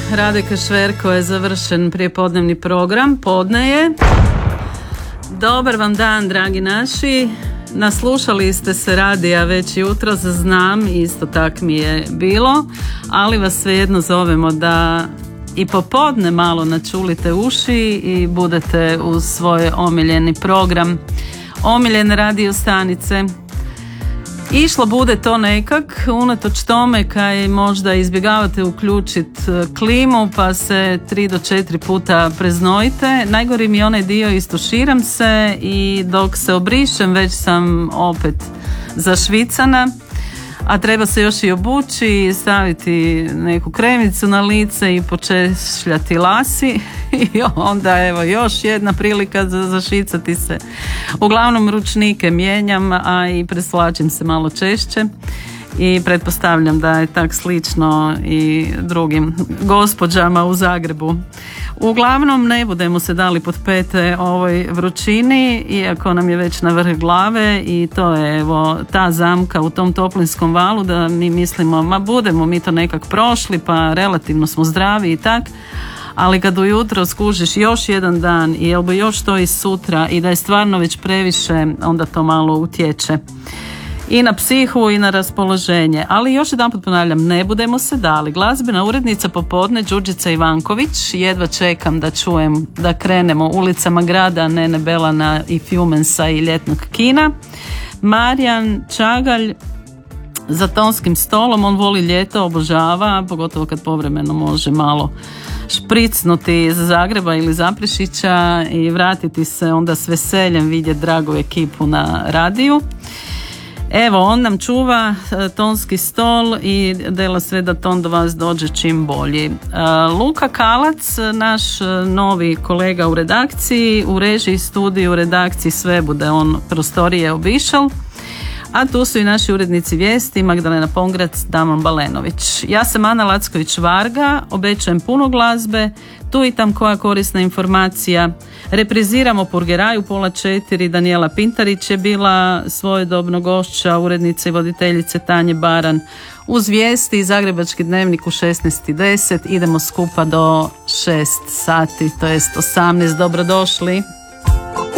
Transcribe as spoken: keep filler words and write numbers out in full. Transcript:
Rade Kašverko je završen prijepodnevni program. Podne je. Dobar vam dan, dragi naši. Naslušali ste se radija već jutro, znam, isto tak mi je bilo, ali vas svejedno zovemo da i popodne malo načulite uši i budete uz svoj omiljeni program, omiljene radio stanice. Išlo bude to nekak, unatoč tome kaj možda izbjegavate uključiti klimu pa se tri do četiri puta preznojite. Najgori mi je onaj dio, istuširam se i dok se obrišem već sam opet zašvicana, a treba se još i obući, staviti neku kremicu na lice i počešljati lasi i onda evo još jedna prilika za zašvicati se. Uglavnom ručnike mijenjam, a i preslačim se malo češće i pretpostavljam da je tak slično i drugim gospođama u Zagrebu. Uglavnom ne budemo se dali pod pete ovoj vrućini, iako nam je već na vrh glave, i to je evo ta zamka u tom toplinskom valu da mi mislimo ma budemo mi to nekak prošli pa relativno smo zdravi i tak, ali kad ujutro skužiš još jedan dan i jel bi još to i sutra i da je stvarno već previše, onda to malo utječe i na psihu i na raspoloženje. Ali još jedan put ponavljam, ne budemo se dali. Glazbena urednica popodne Đurđica Ivanković, jedva čekam da čujem da krenemo ulicama grada Nene Belana i Fjumensa i ljetnog kina. Marijan Čagalj za tonskim stolom, on voli ljeto, obožava, pogotovo kad povremeno može malo špricnuti iz Zagreba ili Zaprešića i vratiti se onda s veseljem vidjeti dragu ekipu na radiju. Evo, on nam čuva tonski stol i dela sve da ton do vas dođe čim bolji. Luka Kalac, naš novi kolega u redakciji, u režiji, studiju, u redakciji, sve bude on prostorije obišao. A tu su i naši urednici vijesti, Magdalena Pongrac, Damon Balenović. Ja sam Ana Lacković-Varga, obećajem puno glazbe, tu i tam koja korisna informacija. Repriziramo Purgeraj u pola četiri, Danijela Pintarić je bila svojedobno gošća, urednice i voditeljice Tanje Baran. Uz vijesti i Zagrebački dnevnik u šesnaest i deset, idemo skupa do šest sati, to jest osamnaest, dobrodošli.